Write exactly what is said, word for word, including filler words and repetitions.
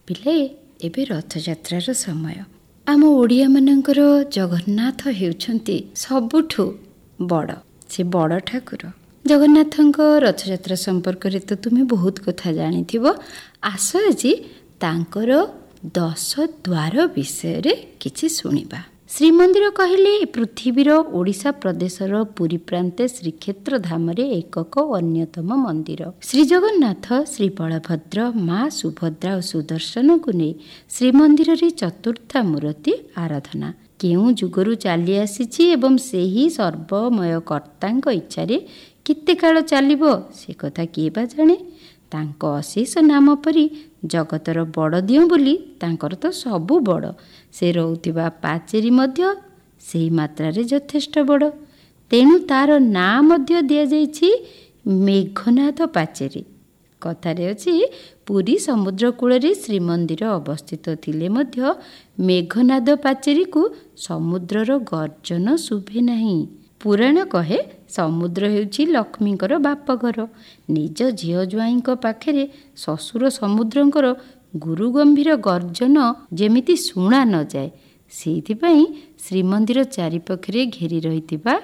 ପିଲାଏ, ଏବେ ରଥଯାତ୍ରାର ସମୟ। ଆମ ଓଡ଼ିଆମାନଙ୍କର ଜଗନ୍ନାଥ ହେଉଛନ୍ତି ସବୁଠୁ ବଡ଼, ସେ ବଡ଼ ଠାକୁର। ଜଗନ୍ନାଥଙ୍କ ରଥଯାତ୍ରା ସମ୍ପର୍କରେ ତ ତୁମେ ବହୁତ କଥା ଜାଣିଥିବ। ଆସ ଆଜି ତାଙ୍କର ଦଶ ଦ୍ୱାର ବିଷୟରେ କିଛି ଶୁଣିବା। ଶ୍ରୀମନ୍ଦିର କହିଲେ ପୃଥିବୀର ଓଡ଼ିଶା ପ୍ରଦେଶର ପୁରୀ ପ୍ରାନ୍ତେ ଶ୍ରୀକ୍ଷେତ୍ର ଧାମରେ ଏକକ ଅନ୍ୟତମ ମନ୍ଦିର। ଶ୍ରୀ ଜଗନ୍ନାଥ, ଶ୍ରୀ ବଳଭଦ୍ର, ମା ସୁଭଦ୍ରା ଓ ସୁଦର୍ଶନକୁ ନେଇ ଶ୍ରୀମନ୍ଦିରରେ ଚତୁର୍ଥା ମୂର୍ତ୍ତି ଆରାଧନା କେଉଁ ଯୁଗରୁ ଚାଲି ଆସିଛି ଏବଂ ସେହି ସର୍ବମୟ କର୍ତ୍ତାଙ୍କ ଇଚ୍ଛାରେ କେତେ କାଳ ଚାଲିବ ସେ କଥା କିଏ ବା ଜାଣେ। ତାଙ୍କ ଅଶେଷ ନାମ ପରି ଜଗତର ବଡ଼ ଦିଅଁ ବୋଲି ତାଙ୍କର ତ ସବୁ ବଡ଼। ସେ ରହୁଥିବା ପାଚେରୀ ମଧ୍ୟ ସେହି ମାତ୍ରାରେ ଯଥେଷ୍ଟ ବଡ଼। ତେଣୁ ତାର ନାଁ ମଧ୍ୟ ଦିଆଯାଇଛି ମେଘନାଦ ପାଚେରୀ। କଥାରେ ଅଛି, ପୁରୀ ସମୁଦ୍ର କୂଳରେ ଶ୍ରୀମନ୍ଦିର ଅବସ୍ଥିତ ଥିଲେ ମଧ୍ୟ ମେଘନାଦ ପାଚେରୀକୁ ସମୁଦ୍ରର ଗର୍ଜନ ଶୁଭେ ନାହିଁ। ପୁରାଣ କହେ ସମୁଦ୍ର ହେଉଛି ଲକ୍ଷ୍ମୀଙ୍କର ବାପଘର। ନିଜ ଝିଅ ଜ୍ୱାଇଁଙ୍କ ପାଖରେ ଶ୍ୱଶୁର ସମୁଦ୍ରଙ୍କର ଗୁରୁଗମ୍ଭୀର ଗର୍ଜନ ଯେମିତି ଶୁଣା ନଯାଏ, ସେଇଥିପାଇଁ ଶ୍ରୀମନ୍ଦିର ଚାରିପାଖରେ ଘେରି ରହିଥିବା